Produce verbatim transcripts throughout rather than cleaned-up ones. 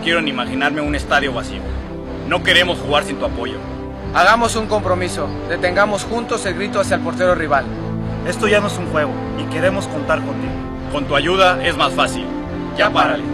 quiero ni imaginarme un estadio vacío. No queremos jugar sin tu apoyo. Hagamos un compromiso. Detengamos juntos el grito hacia el portero rival. Esto ya no es un juego y queremos contar contigo. Con tu ayuda es más fácil. Ya párale.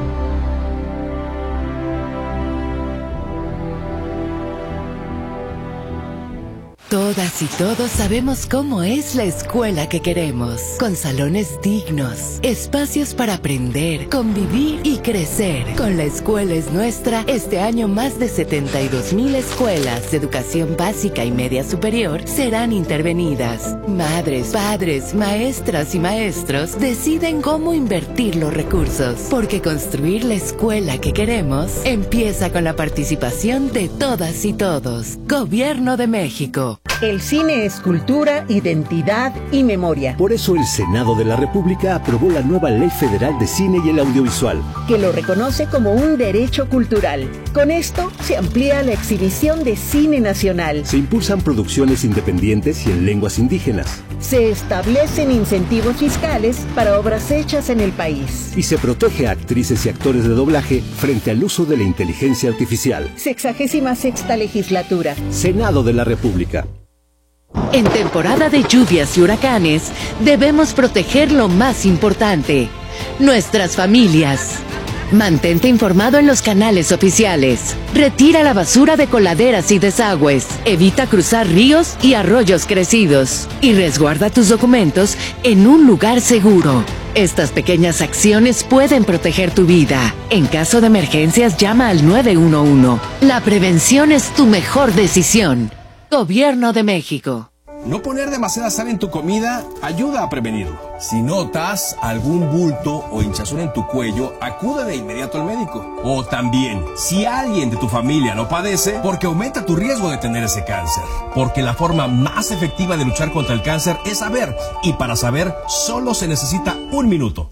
Todas y todos sabemos cómo es la escuela que queremos, con salones dignos, espacios para aprender, convivir y crecer. Con La Escuela es Nuestra, este año más de setenta y dos mil escuelas de educación básica y media superior serán intervenidas. Madres, padres, maestras y maestros deciden cómo invertir los recursos, porque construir la escuela que queremos empieza con la participación de todas y todos. Gobierno de México. El cine es cultura, identidad y memoria. Por eso el Senado de la República aprobó la nueva Ley Federal de Cine y el Audiovisual, que lo reconoce como un derecho cultural. Con esto se amplía la exhibición de cine nacional. Se impulsan producciones independientes y en lenguas indígenas. Se establecen incentivos fiscales para obras hechas en el país. Y se protege a actrices y actores de doblaje frente al uso de la inteligencia artificial. Sexagésima sexta legislatura. Senado de la República. En temporada de lluvias y huracanes, debemos proteger lo más importante, nuestras familias. Mantente informado en los canales oficiales. Retira la basura de coladeras y desagües. Evita cruzar ríos y arroyos crecidos. Y resguarda tus documentos en un lugar seguro. Estas pequeñas acciones pueden proteger tu vida. En caso de emergencias, llama al nueve uno uno. La prevención es tu mejor decisión. Gobierno de México. No poner demasiada sal en tu comida ayuda a prevenirlo. Si notas algún bulto o hinchazón en tu cuello, acude de inmediato al médico. O también, si alguien de tu familia lo padece, porque aumenta tu riesgo de tener ese cáncer. Porque la forma más efectiva de luchar contra el cáncer es saber. Y para saber, solo se necesita un minuto.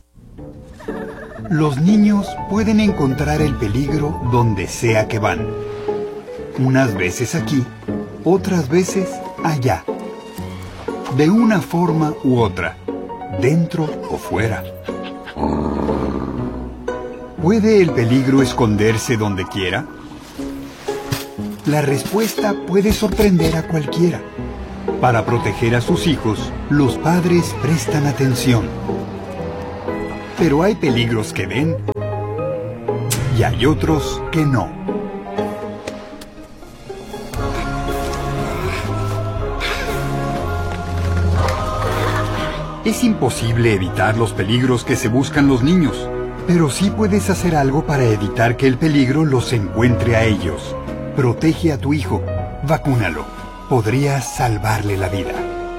Los niños pueden encontrar el peligro donde sea que van. Unas veces aquí, otras veces allá. De una forma u otra, dentro o fuera. ¿Puede el peligro esconderse donde quiera? La respuesta puede sorprender a cualquiera. Para proteger a sus hijos, los padres prestan atención. Pero hay peligros que ven y hay otros que no. Es imposible evitar los peligros que se buscan los niños, pero sí puedes hacer algo para evitar que el peligro los encuentre a ellos. Protege a tu hijo, vacúnalo. Podrías salvarle la vida.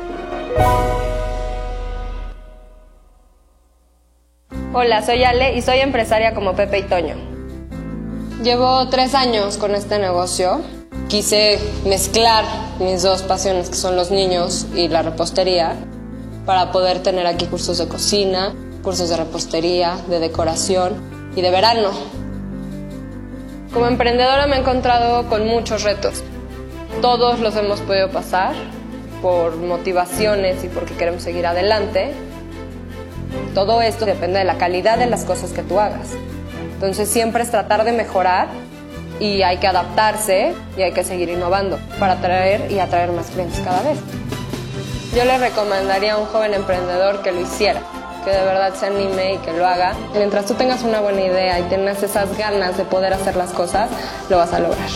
Hola, soy Ale y soy empresaria como Pepe y Toño. Llevo tres años con este negocio. Quise mezclar mis dos pasiones, que son los niños y la repostería, para poder tener aquí cursos de cocina, cursos de repostería, de decoración y de verano. Como emprendedora me he encontrado con muchos retos. Todos los hemos podido pasar por motivaciones y porque queremos seguir adelante. Todo esto depende de la calidad de las cosas que tú hagas. Entonces siempre es tratar de mejorar y hay que adaptarse y hay que seguir innovando para atraer y atraer más clientes cada vez. Yo le recomendaría a un joven emprendedor que lo hiciera, que de verdad se anime y que lo haga. Mientras tú tengas una buena idea y tengas esas ganas de poder hacer las cosas, lo vas a lograr.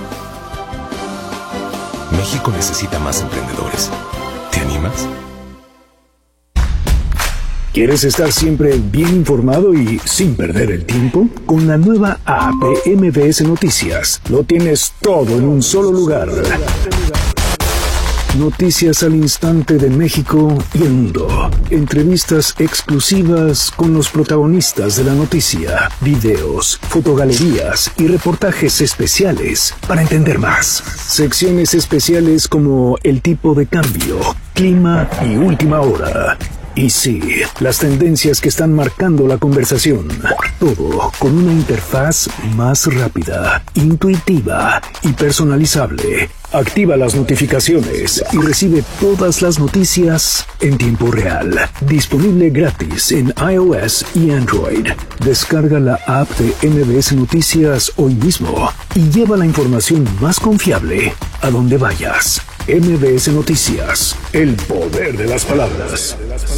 México necesita más emprendedores. ¿Te animas? ¿Quieres estar siempre bien informado y sin perder el tiempo? Con la nueva app de M B S Noticias, lo tienes todo en un solo lugar. Noticias al instante de México y el mundo. Entrevistas exclusivas con los protagonistas de la noticia. Videos, fotogalerías y reportajes especiales para entender más. Secciones especiales como el tipo de cambio, clima y última hora. Y sí, las tendencias que están marcando la conversación. Todo con una interfaz más rápida, intuitiva y personalizable. Activa las notificaciones y recibe todas las noticias en tiempo real. Disponible gratis en iOS y Android. Descarga la app de M B S Noticias hoy mismo y lleva la información más confiable a donde vayas. M B S Noticias, el poder de las palabras.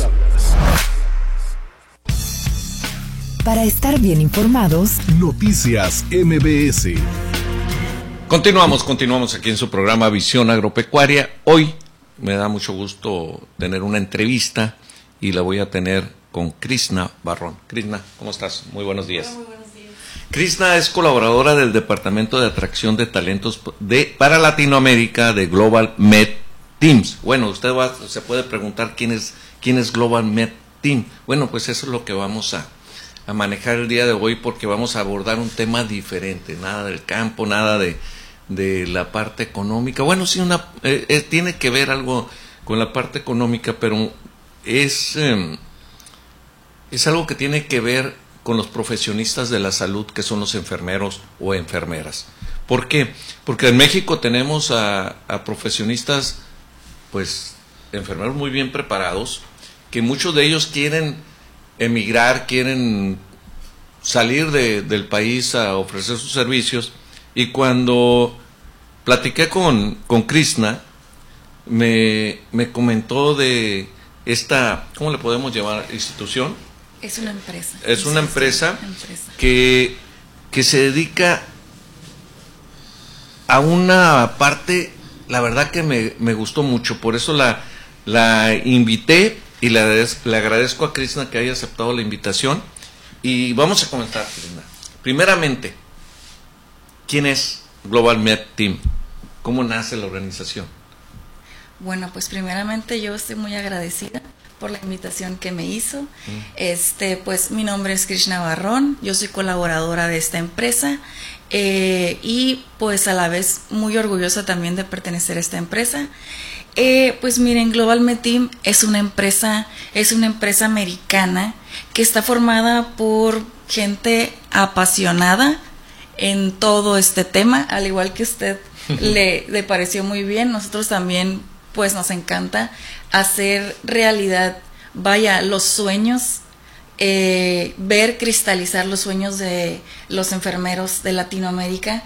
Para estar bien informados, Noticias M B S. Continuamos, continuamos aquí en su programa Visión Agropecuaria. Hoy me da mucho gusto tener una entrevista y la voy a tener con Krishna Barrón. Krishna, ¿cómo estás? Muy buenos días. Muy buenos días. Krishna es colaboradora del Departamento de Atracción de Talentos de, para Latinoamérica de Global Med Teams. Bueno, usted va, se puede preguntar quién es, quién es Global Med Team. Bueno, pues eso es lo que vamos a, a manejar el día de hoy, porque vamos a abordar un tema diferente, nada del campo, nada de de la parte económica. Bueno, sí, una eh, eh, tiene que ver algo con la parte económica, pero es eh, es algo que tiene que ver con los profesionistas de la salud, que son los enfermeros o enfermeras. ¿Por qué? Porque en México tenemos a, a profesionistas, pues, enfermeros muy bien preparados, que muchos de ellos quieren emigrar, quieren salir de, del país a ofrecer sus servicios. Y cuando platiqué con, con Krishna, me, me comentó de esta, ¿cómo le podemos llamar? ¿Institución? Es una empresa. Es una empresa, empresa. Que, que se dedica a una parte, la verdad que me, me gustó mucho, por eso la, la invité y le agradezco, le agradezco a Krishna que haya aceptado la invitación. Y vamos a comenzar, Krishna. Primeramente, ¿quién es Global Med Team? ¿Cómo nace la organización? Bueno, pues primeramente yo estoy muy agradecida por la invitación que me hizo. Mm. Este, pues mi nombre es Krishna Barrón, yo soy colaboradora de esta empresa eh, y pues a la vez muy orgullosa también de pertenecer a esta empresa. Eh, pues miren, Global Med Team es una empresa, es una empresa americana que está formada por gente apasionada en todo este tema, al igual que usted le, le pareció muy bien. Nosotros también pues nos encanta hacer realidad, vaya, los sueños, eh, ver cristalizar los sueños de los enfermeros de Latinoamérica.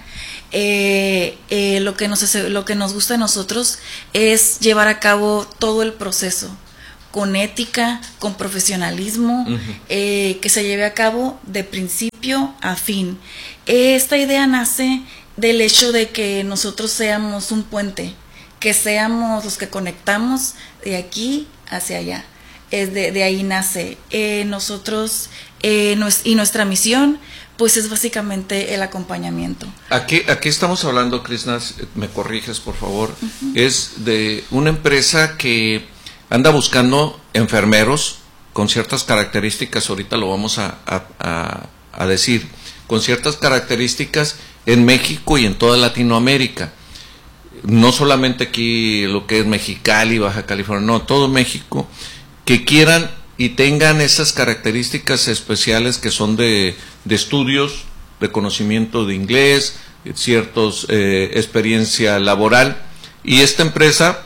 Eh, eh, lo que nos hace, lo que nos gusta a nosotros es llevar a cabo todo el proceso con ética, con profesionalismo, uh-huh. eh, que se lleve a cabo de principio a fin. Esta idea nace del hecho de que nosotros seamos un puente, que seamos los que conectamos de aquí hacia allá. Es de, de ahí nace. Eh, nosotros, eh, nos, y nuestra misión, pues es básicamente el acompañamiento. Aquí, aquí estamos hablando, Krishna, me corriges por favor, uh-huh. es de una empresa que anda buscando enfermeros con ciertas características, ahorita lo vamos a, a, a, a decir, con ciertas características en México y en toda Latinoamérica. No solamente aquí lo que es Mexicali, Baja California, no, todo México, que quieran y tengan esas características especiales que son de, de estudios, de conocimiento de inglés, ciertos eh, experiencia laboral. Y esta empresa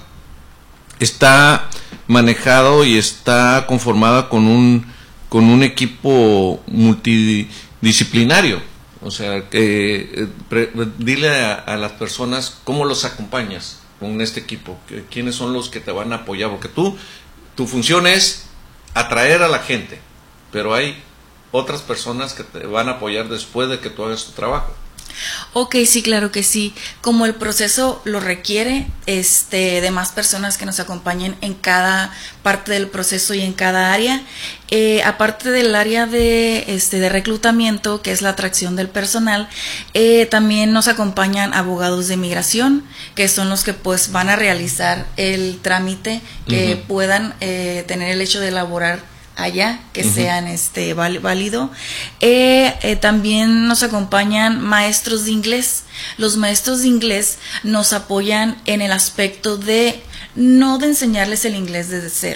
está manejado y está conformada con un con un equipo multidisciplinario. O sea, que eh, pre, dile a, a las personas cómo los acompañas con este equipo, que, quiénes son los que te van a apoyar, porque tú, tu función es atraer a la gente, pero hay otras personas que te van a apoyar después de que tú hagas tu trabajo. Ok, sí, claro que sí. Como el proceso lo requiere, este, de más personas que nos acompañen en cada parte del proceso y en cada área. Eh, aparte del área de, este, de reclutamiento, que es la atracción del personal, eh, también nos acompañan abogados de migración, que son los que pues van a realizar el trámite, que uh-huh. puedan eh, tener el hecho de elaborar allá, que uh-huh. sean este válido. Eh, eh, también nos acompañan maestros de inglés. Los maestros de inglés nos apoyan en el aspecto de no de enseñarles el inglés desde cero,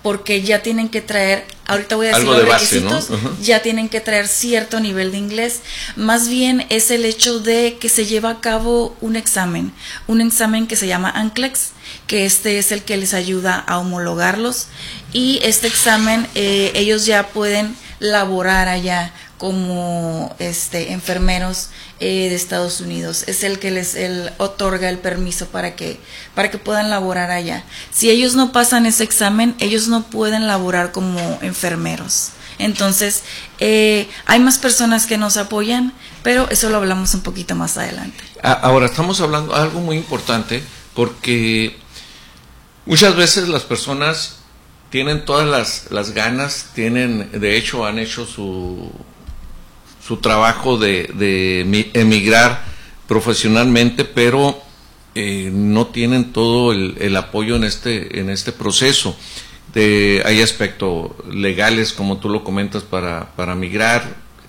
porque ya tienen que traer, ahorita voy a decir algo los de base, requisitos, ¿no? Uh-huh. ya tienen que traer cierto nivel de inglés. Más bien es el hecho de que se lleva a cabo un examen, un examen que se llama ANCLEX, que este es el que les ayuda a homologarlos, y este examen eh, ellos ya pueden laborar allá como este enfermeros eh, de Estados Unidos. Es el que les el, otorga el permiso para que para que puedan laborar allá. Si ellos no pasan ese examen, ellos no pueden laborar como enfermeros. Entonces eh, hay más personas que nos apoyan, pero eso lo hablamos un poquito más adelante. Ahora estamos hablando de algo muy importante, porque muchas veces las personas tienen todas las, las ganas, tienen, de hecho han hecho su su trabajo de, de emigrar profesionalmente, pero eh, no tienen todo el, el apoyo en este en este proceso. De, hay aspectos legales, como tú lo comentas, para, para migrar.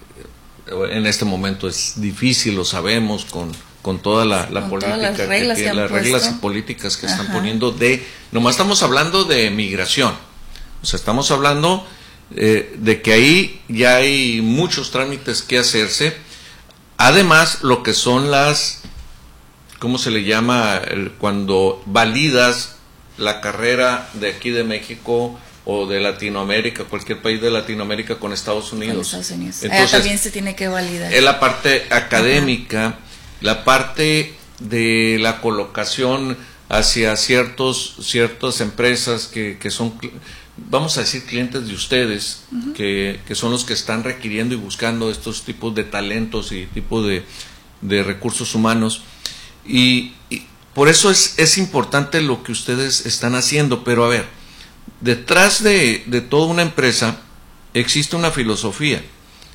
En este momento es difícil, lo sabemos, con, con toda la, la con política, todas las reglas, que, que, que las puesto. reglas y políticas que Ajá. están poniendo de... Nomás estamos hablando de migración. O sea, estamos hablando... Eh, de que ahí ya hay muchos trámites que hacerse, además lo que son las, ¿cómo se le llama? El, cuando validas la carrera de aquí de México o de Latinoamérica, cualquier país de Latinoamérica con Estados Unidos. Con Estados Unidos. Entonces, Allá también se tiene que validar. Es la parte académica, ajá, la parte de la colocación hacia ciertos ciertas empresas que, que son, vamos a decir, clientes de ustedes, uh-huh, que, que son los que están requiriendo y buscando estos tipos de talentos y tipos de, de recursos humanos, y, y por eso es, es importante lo que ustedes están haciendo. Pero a ver, detrás de, de toda una empresa existe una filosofía.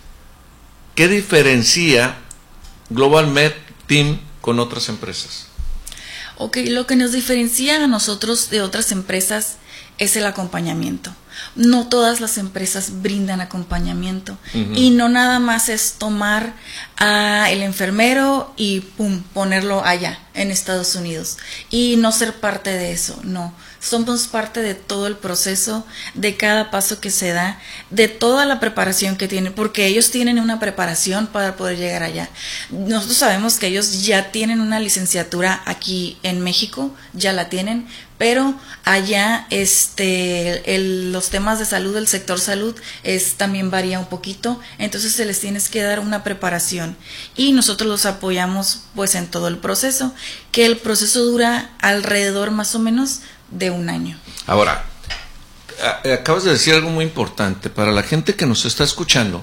¿Qué diferencia Global Med Team con otras empresas? Ok, lo que nos diferencia a nosotros de otras empresas es el acompañamiento. No todas las empresas brindan acompañamiento, uh-huh, y no nada más es tomar a el enfermero y pum, ponerlo allá en Estados Unidos y no ser parte de eso. No, somos parte de todo el proceso, de cada paso que se da, de toda la preparación que tienen, porque ellos tienen una preparación para poder llegar allá. Nosotros sabemos que ellos ya tienen una licenciatura aquí en México, ya la tienen, pero allá este el, los temas de salud, el sector salud es también varía un poquito, entonces se les tiene que dar una preparación y nosotros los apoyamos pues en todo el proceso, que el proceso dura alrededor más o menos de un año. Ahora, acabas de decir algo muy importante para la gente que nos está escuchando.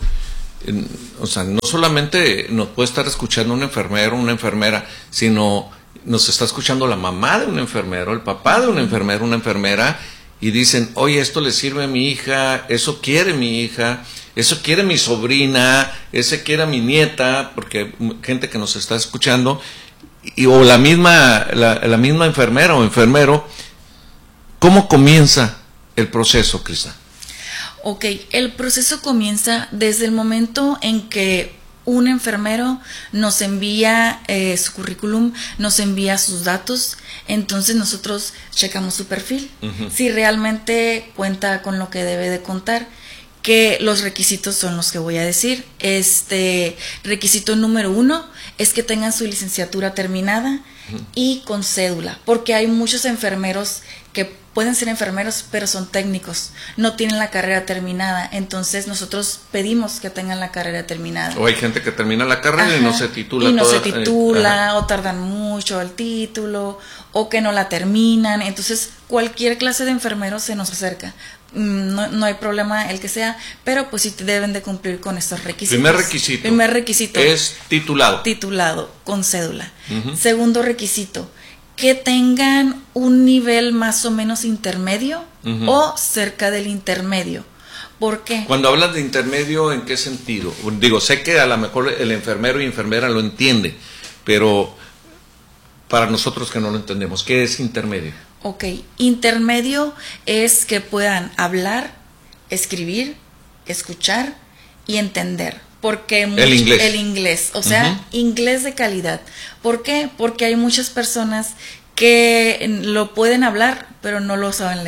O sea, no solamente nos puede estar escuchando un enfermero, una enfermera, sino nos está escuchando la mamá de un enfermero, el papá de un enfermero, una enfermera, y dicen, oye, esto le sirve a mi hija, eso quiere mi hija, eso quiere mi sobrina, ese quiere a mi nieta, porque gente que nos está escuchando, y, o la misma, la, la misma enfermera o enfermero. ¿Cómo comienza el proceso, Krishna? Ok, el proceso comienza desde el momento en que un enfermero nos envía eh, su currículum, nos envía sus datos, entonces nosotros checamos su perfil, uh-huh, si realmente cuenta con lo que debe de contar, que los requisitos son los que voy a decir. Este requisito número uno es que tengan su licenciatura terminada, uh-huh, y con cédula, porque hay muchos enfermeros que pueden ser enfermeros, pero son técnicos, no tienen la carrera terminada, entonces nosotros pedimos que tengan la carrera terminada. O hay gente que termina la carrera, ajá, y no se titula. Y no toda, se titula, eh, o tardan mucho el título, o que no la terminan, entonces cualquier clase de enfermero se nos acerca. No, no hay problema el que sea, pero pues sí deben de cumplir con estos requisitos. Primer requisito. Primer requisito. Es titulado. Titulado, con cédula. Uh-huh. Segundo requisito, que tengan un nivel más o menos intermedio, uh-huh, o cerca del intermedio. ¿Por qué? Cuando hablas de intermedio, ¿en qué sentido? Digo, sé que a lo mejor el enfermero y enfermera lo entiende, pero para nosotros que no lo entendemos, ¿qué es intermedio? Ok, intermedio es que puedan hablar, escribir, escuchar y entender. Porque mucho, el inglés. El inglés, o sea, uh-huh, inglés de calidad. ¿Por qué? Porque hay muchas personas que lo pueden hablar, pero no lo saben leer.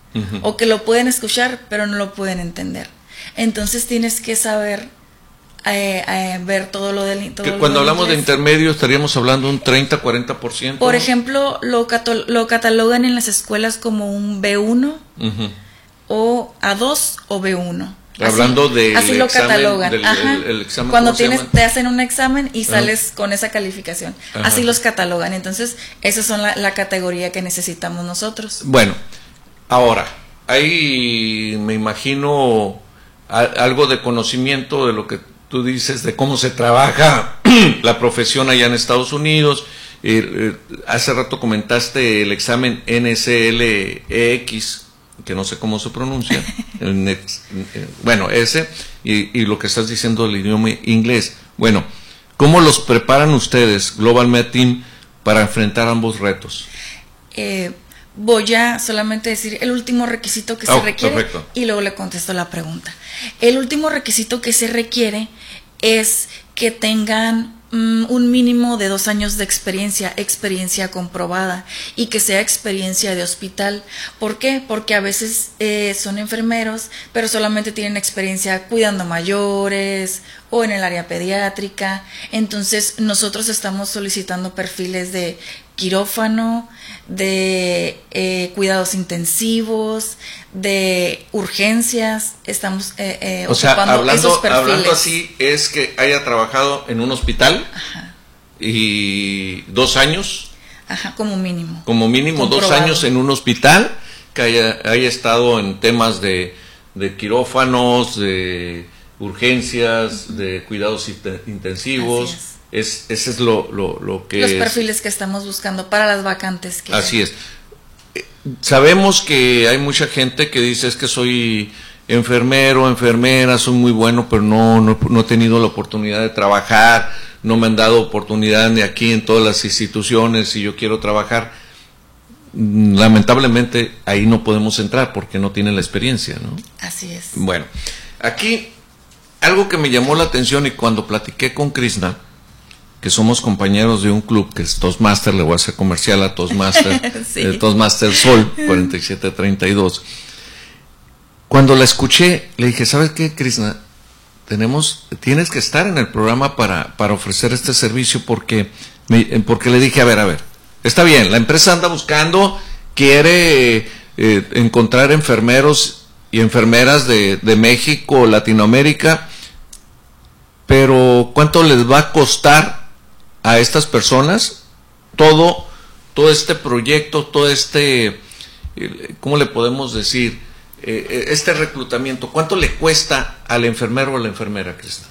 uh-huh. o que lo pueden escuchar, pero no lo pueden entender. Entonces tienes que saber eh, eh, ver todo lo del todo que lo Cuando del hablamos inglés. de intermedio, estaríamos hablando un treinta, cuarenta por ciento. Por ejemplo, lo, cato- lo catalogan en las escuelas como un B uno, uh-huh. o A dos o B uno. Hablando así, del así lo examen, catalogan. del, Ajá. el, el examen, Cuando ¿cómo se tienes, llama? te hacen un examen y sales Ajá. con esa calificación. Ajá. Así los catalogan. Entonces, esa son la, la categoría que necesitamos nosotros. Bueno, ahora, ahí me imagino a, algo de conocimiento de lo que tú dices, de cómo se trabaja la profesión allá en Estados Unidos. Eh, eh, hace rato comentaste el examen N S L E X, que no sé cómo se pronuncia, el next, eh, bueno, ese, y, y lo que estás diciendo del idioma inglés. Bueno, ¿cómo los preparan ustedes, Global Med Team, para enfrentar ambos retos? Eh, voy a solamente decir el último requisito que Oh, se requiere, perfecto. y luego le contesto la pregunta. El último requisito que se requiere es que tengan un mínimo de dos años de experiencia, experiencia comprobada, y que sea experiencia de hospital. ¿Por qué? Porque a veces eh, son enfermeros, pero solamente tienen experiencia cuidando mayores o en el área pediátrica. Entonces nosotros estamos solicitando perfiles de quirófano, de eh, cuidados intensivos, de urgencias. Estamos eh, eh, o sea, ocupando hablando, esos perfiles. hablando así, es que haya trabajado en un hospital. Ajá. Y dos años. Ajá, como mínimo. Como mínimo Comprobado. dos años en un hospital, que haya, haya estado en temas de, de quirófanos, de urgencias, uh-huh. de cuidados intensivos. Así es. Es, ese es lo, lo, lo que Los es. perfiles que estamos buscando para las vacantes. Que Así es. Sabemos que hay mucha gente que dice es que soy enfermero, enfermera, soy muy bueno, pero no, no, no he tenido la oportunidad de trabajar, no me han dado oportunidad ni aquí en todas las instituciones y yo quiero trabajar. Lamentablemente ahí no podemos entrar porque no tienen la experiencia, ¿no? Así es. Bueno, aquí algo que me llamó la atención y cuando platiqué con Krishna, que somos compañeros de un club que es Toastmaster, le voy a hacer comercial a Toastmaster, sí. eh, Toastmaster Sol cuarenta y siete treinta y dos. Cuando la escuché, le dije, ¿sabes qué, Krishna? Tenemos, tienes que estar en el programa para, para ofrecer este servicio porque, me, porque le dije, a ver, a ver, está bien, la empresa anda buscando, quiere eh, encontrar enfermeros y enfermeras de, de México, Latinoamérica, pero ¿cuánto les va a costar a estas personas todo, todo este proyecto, todo este, ¿cómo le podemos decir? Este reclutamiento, ¿cuánto le cuesta al enfermero o a la enfermera, Krishna?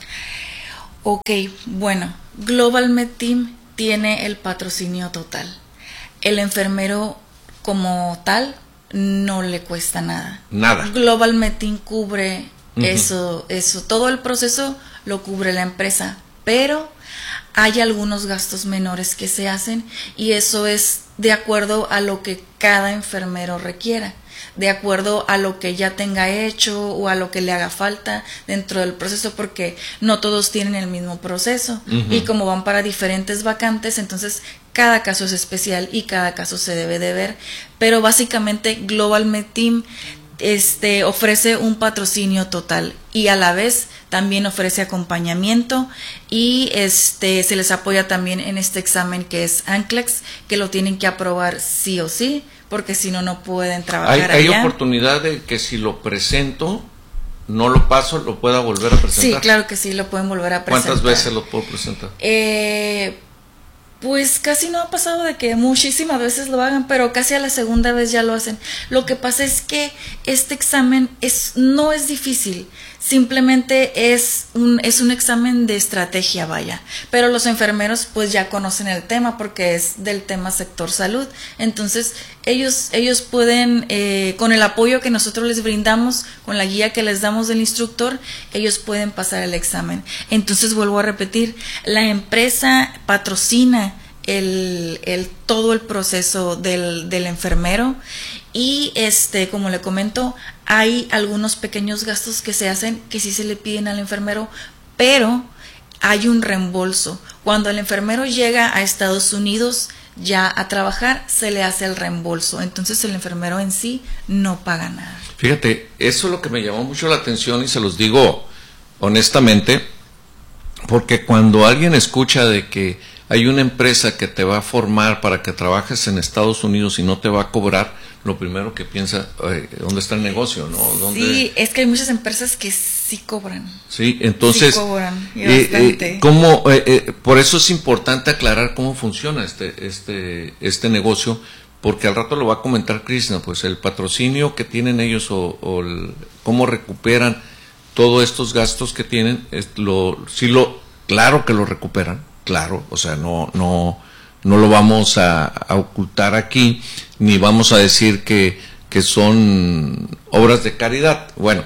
Ok, bueno, Global Med Team tiene el patrocinio total. El enfermero como tal no le cuesta nada. Nada. Global Med Team cubre uh-huh. eso, eso, todo el proceso lo cubre la empresa, pero hay algunos gastos menores que se hacen y eso es de acuerdo a lo que cada enfermero requiera, de acuerdo a lo que ya tenga hecho o a lo que le haga falta dentro del proceso, porque no todos tienen el mismo proceso uh-huh. y como van para diferentes vacantes, entonces cada caso es especial y cada caso se debe de ver, pero básicamente Global Med Team este ofrece un patrocinio total y a la vez también ofrece acompañamiento y este se les apoya también en este examen que es ANCLEX, que lo tienen que aprobar sí o sí, porque si no, no pueden trabajar ¿Hay, allá. ¿Hay oportunidad de que si lo presento, no lo paso, lo pueda volver a presentar? Sí, claro que sí, lo pueden volver a presentar. ¿Cuántas veces lo puedo presentar? Eh... Pues casi no ha pasado de que muchísimas veces lo hagan, pero casi a la segunda vez ya lo hacen. Lo que pasa es que este examen es, no es difícil, simplemente es un, es un examen de estrategia, vaya. Pero los enfermeros pues ya conocen el tema porque es del tema sector salud. Entonces ellos, ellos pueden, eh, con el apoyo que nosotros les brindamos, con la guía que les damos del instructor, ellos pueden pasar el examen. Entonces vuelvo a repetir, la empresa patrocina El, el todo el proceso del, del enfermero y este como le comento hay algunos pequeños gastos que se hacen que sí se le piden al enfermero, pero hay un reembolso cuando el enfermero llega a Estados Unidos. ya a trabajar, se le hace el reembolso. Entonces el enfermero en sí no paga nada. Fíjate, eso es lo que me llamó mucho la atención y se los digo honestamente, porque cuando alguien escucha de que hay una empresa que te va a formar para que trabajes en Estados Unidos y no te va a cobrar, lo primero que piensa, eh, ¿dónde está el negocio? ¿No? ¿Dónde? Sí, es que hay muchas empresas que sí cobran. Sí, entonces, sí cobran, y eh, bastante. eh, ¿cómo, eh, eh, por eso es importante aclarar cómo funciona este, este, este negocio, porque al rato lo va a comentar Krishna, pues el patrocinio que tienen ellos o, o el, cómo recuperan todos estos gastos que tienen, es lo, sí lo, claro que lo recuperan, claro, o sea, no, no, no lo vamos a, a ocultar aquí, ni vamos a decir que, que son obras de caridad. Bueno,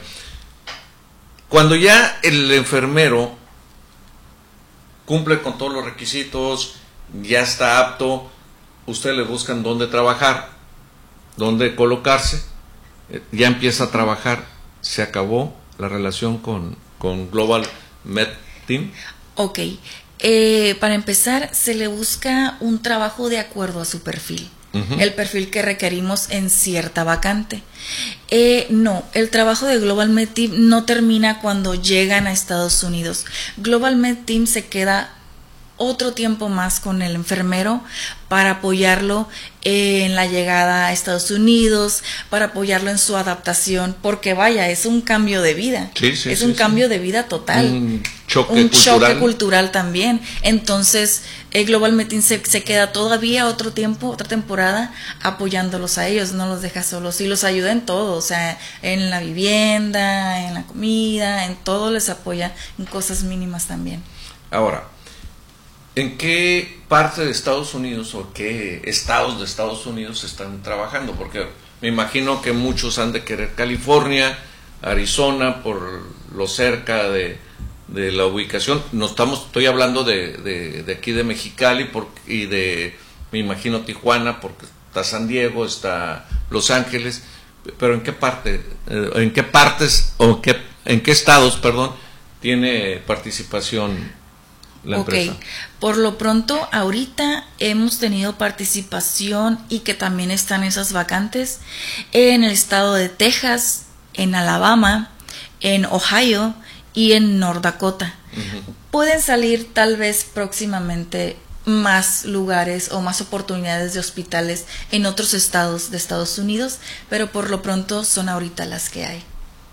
cuando ya el enfermero cumple con todos los requisitos, ya está apto, ustedes le buscan dónde trabajar, dónde colocarse, ya empieza a trabajar, se acabó la relación con, con Global Med Team. Ok, eh, para empezar se le busca un trabajo de acuerdo a su perfil. Uh-huh. El perfil que requerimos en cierta vacante. Eh, no, el trabajo de Global Med Team no termina cuando llegan a Estados Unidos. Global Med Team se queda otro tiempo más con el enfermero para apoyarlo en la llegada a Estados Unidos, para apoyarlo en su adaptación, porque vaya, es un cambio de vida, sí, sí, es sí, un sí. cambio de vida total, un choque un cultural, choque cultural también. Entonces el Global Med Team se, se queda todavía otro tiempo, otra temporada apoyándolos a ellos, no los deja solos y los ayuda en todo, o sea, en la vivienda, en la comida, en todo les apoya, en cosas mínimas también. Ahora, ¿en qué parte de Estados Unidos o qué estados de Estados Unidos están trabajando? Porque me imagino que muchos han de querer California, Arizona, por lo cerca de, de la ubicación. No estamos, estoy hablando de, de, de aquí de Mexicali por, y de, me imagino, Tijuana, porque está San Diego, está Los Ángeles. Pero ¿en qué parte, eh, en qué partes o en qué, en qué estados, perdón, tiene participación la empresa? Ok, por lo pronto ahorita hemos tenido participación y que también están esas vacantes en el estado de Texas, en Alabama, en Ohio y en North Dakota. Uh-huh. Pueden salir tal vez próximamente más lugares o más oportunidades de hospitales en otros estados de Estados Unidos, pero por lo pronto son ahorita las que hay.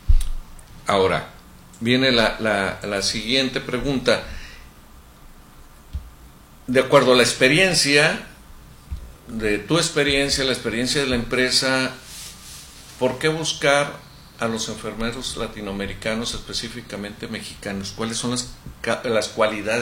Ahora, viene la, la, la siguiente pregunta. De acuerdo a la experiencia, de tu experiencia, la experiencia de la empresa, ¿por qué buscar a los enfermeros latinoamericanos, específicamente mexicanos? ¿Cuáles son las, las cualidades